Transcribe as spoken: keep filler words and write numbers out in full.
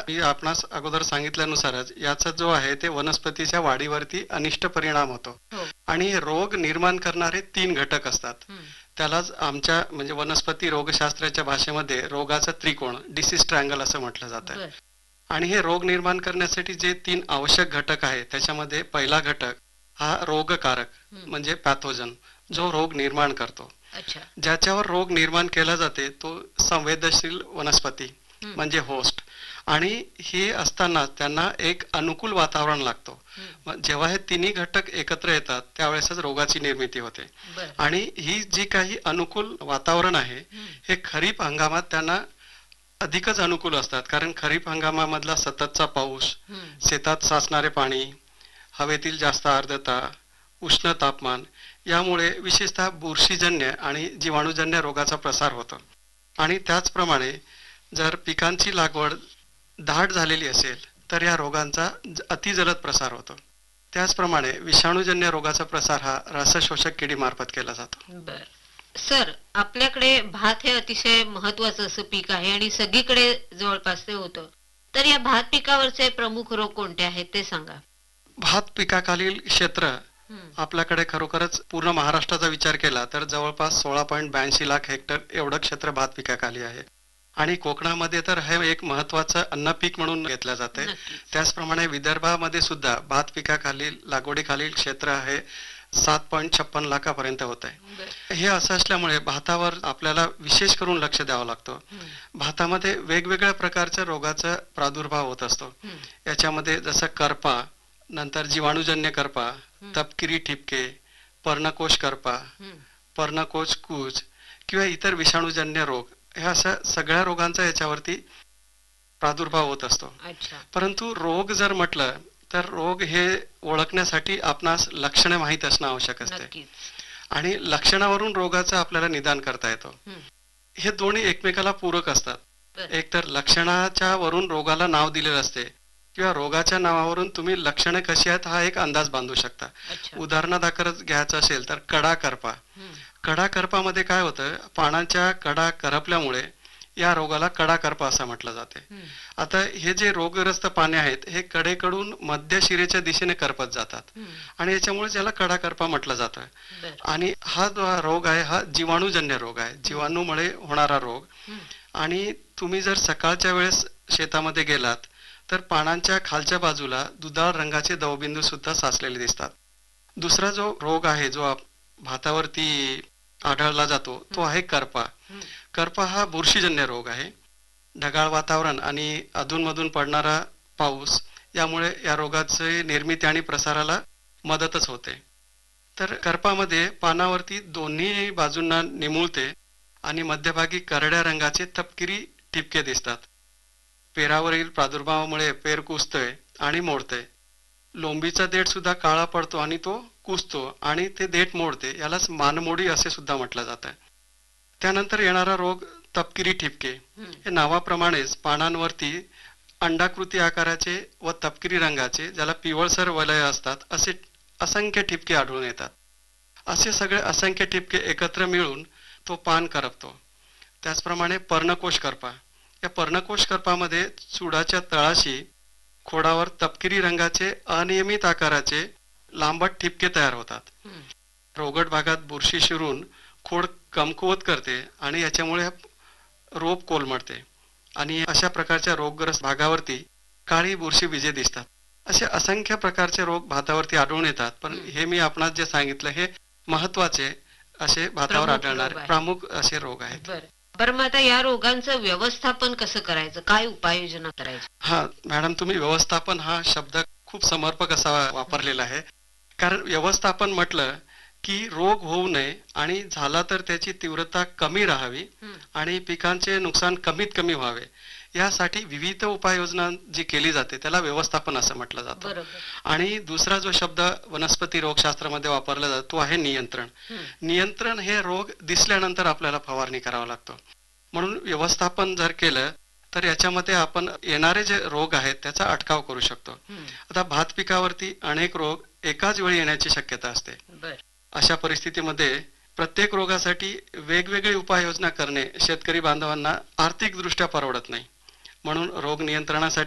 मी आपणास अगोदर सांगितल्यानुसारच याचा जो आहे ते वनस्पतीच्या वाढीवरती अनिष्ट परिणाम होतो हो. आणि हे रोग निर्माण करणारे तीन घटक असतात. हं. त्यालाच आमच्या म्हणजे वनस्पती रोगशास्त्राच्या भाषेमध्ये रोगाचा त्रिकोण डिसीज ट्रायंगल असं म्हटलं जातं. बर. आणि हे रोग निर्माण करण्यासाठी जे तीन आवश्यक घटक आहेत त्याच्यामध्ये पहिला घटक हा रोगकारक हं. म्हणजे पॅथोजन जो रोग निर्माण करतो. अच्छा. ज्याच्यावर रोग निर्माण केला जाते तो संवेदनशील वनस्पती हं. म्हणजे होस्ट. आणि हे असताना त्यांना एक अनुकूल वातावरण लागतो. हं. मग जेव्हा हे तिन्ही घटक एकत्र येतात त्यावेळेसच रोगाची निर्मिती होते. बर. आणि ही जी काही अनुकूल वातावरण आहे हं. हे खरीप हंगामात त्यांना अधिकच अनुकूल असतात, कारण खरीप हंगामामधला सततचा पाऊस, हं. शेतात साचणारे पाणी, हवेतील जास्त आर्द्रता, उष्ण तापमान यामुळे विशेषतः बुरशीजन्य आणि जीवाणूजन्य रोगाचा प्रसार होतो. आणि त्याचप्रमाणे जर पिकांची लागवड दाट झालेली असेल तर या रोगांचा ज- अतिजलद प्रसार होतो. त्याचप्रमाणे विषाणूजन्य रोगाचा प्रसार हा रसशोषक किडीमार्फत केला जातो. बर. सर, आपल्याकडे भात हे अतिशय महत्वाचं असं पीक आहे आणि सगळीकडे जवळपास ते होतं. तर या भात पिकावरचे प्रमुख रोग कोणते आहेत ते सांगा. भात पिकाखालील क्षेत्र हं. आपल्याकडे खरोखरच पूर्ण महाराष्ट्राचा विचार केला तर जवळपास सोळा पॉईंट ब्याऐंशी लाख हेक्टर एवढं क्षेत्र भात पिकाखाली आहे. आणि कोकणामध्ये तर हे एक महत्वाचं अन्न पीक म्हणून घेतलं जाते. नक्कीच. त्याचप्रमाणे विदर्भामध्ये सुद्धा भात पिकाखालील लागवडीखालील क्षेत्र आहे सात पॉईंट छप्पन लाखापर्यंत होत आहे. बर. हे असं असल्यामुळे भातावर आपल्याला विशेष करून लक्ष द्यावं लागतं. हं. भातामध्ये वेगवेगळ्या प्रकारच्या रोगाचा प्रादुर्भाव होत असतो. हं. याच्यामध्ये जसं करपा, नंतर जीवाणूजन्य करपा, हं. तपकिरी ठिपके, पर्णकोश करपा, हं. पर्णकोश कूज किंवा इतर विषाणूजन्य रोग, ह्या अशा सगळ्या रोगांचा याच्यावरती प्रादुर्भाव होत असतो. अच्छा. परंतु रोग जर म्हटलं तर रोग हे ओळखण्यासाठी आपणास लक्षणे माहीत असणं आवश्यक असते. नक्कीच. आणि लक्षणावरून रोगाचं आपल्याला निदान करता येतो. हं. हे दोन्ही एकमेकाला पूरक असतात. बर. एक तर लक्षणाच्या वरून रोगाला नाव दिलेलं असते किंवा रोगाच्या नावावरून तुम्ही लक्षणे कशी आहेत हा एक अंदाज बांधू शकता. अच्छा. उदाहरणादाखल घ्यायचं असेल तर कडा करपा. हं. कडा करपामध्ये काय होतं, पानांच्या कडा करपल्यामुळे या रोगाला कडा करपा असं म्हटलं जाते. हं. आता हे जे रोगग्रस्त पाने आहेत हे कडेकडून मध्य शिरेच्या दिशेने करपत जातात हं. आणि याच्यामुळे याला कडा करपा म्हटलं जातं. बर. आणि हा जो रोग आहे हा जीवाणूजन्य रोग आहे, जीवाणूमुळे होणारा रोग. हं. आणि तुम्ही जर सकाळच्या वेळेस शेतामध्ये गेलात तर पानांच्या खालच्या बाजूला दुधाळ रंगाचे दवबिंदू सुद्धा साचलेले दिसतात. दुसरा जो रोग आहे जो आप- भातावरती आढळला जातो तो आहे करपा. हं. करपा हा बुरशीजन्य रोग आहे. ढगाळ वातावरण आणि अधूनमधून पडणारा पाऊस यामुळे या रोगाची निर्मिती आणि प्रसाराला मदतच होते. तर करपामध्ये पानावरती दोन्ही बाजूंना निमुळते आणि मध्यभागी करड्या रंगाचे तपकिरी ठिपके दिसतात. पेरावरील प्रादुर्भावामुळे पेर कुजतोय आणि मोडते. लोंबीचा देठ सुद्धा काळा पडतो आणि तो कुजतो आणि ते देठ मोडते, यालाच मानमोडी असे सुद्धा म्हटलं जातं. त्यानंतर येणारा रोग तपकिरी ठिपके. हं. हे नावाप्रमाणेच पानांवरती अंडाकृती आकाराचे व तपकिरी रंगाचे ज्याला पिवळसर वलय असतात असे असंख्य ठिपके आढळून येतात. असे सगळे असंख्य ठिपके एकत्र मिळून तो पान करपतो. त्याचप्रमाणे पर्णकोश करपा. या पर्णकोश करपामध्ये चुडाच्या तळाशी खोडावर तपकिरी रंगाचे अनियमित आकाराचे लांबट ठिपके तयार होतात. हं. रोगट भागात बुरशी शिरून खोड कमकुवत करते आणि याच्यामुळे रोप कोलमडते आणि अशा प्रकारच्या रोगग्रस्त भागावरती काळी बुरशी बीजे दिसतात. असे असंख्य प्रकारचे रोग भातावरती आढळून येतात. पण हं. हे मी आपणास जे सांगितलं हे महत्वाचे असे भातावर प्रमुख आढळणारे रोग आहेत. प्रमुख असे रोग आहेत. बर. बरं, मग आता या रोगांचं व्यवस्थापन कसं करायचं, काय उपाययोजना करायची? हा मॅडम, तुम्ही व्यवस्थापन हा शब्द खूप समर्पक असा वापरलेला आहे. कारण व्यवस्थापन म्हटलं की रोग होऊ नये आणि झाला तर त्याची तीव्रता कमी राहावी हं. आणि पिकांचे नुकसान कमीत कमी व्हावे यासाठी विविध उपाययोजना जी केली जाते त्याला व्यवस्थापन असं म्हटलं जातं. बरोबर. आणि दुसरा जो शब्द वनस्पती रोगशास्त्रामध्ये वापरला जातो तो आहे नियंत्रण. हं. नियंत्रण हे रोग दिसल्यानंतर आपल्याला फवारणी करावा लागतो. म्हणून व्यवस्थापन जर केलं तर याच्यामध्ये आपण येणारे जे रोग आहेत त्याचा अटकाव करू शकतो. हं. आता भात पिकावरती अनेक रोग एकाच वेळी येण्याची शक्यता असते. बर. अशा परिस्थितीमध्ये प्रत्येक रोगासाठी वेगवेगळी उपाययोजना करणे शेतकरी बांधवांना आर्थिक दृष्ट्या परवडत नाही. म्हणून रोग नियंत्रणासाठी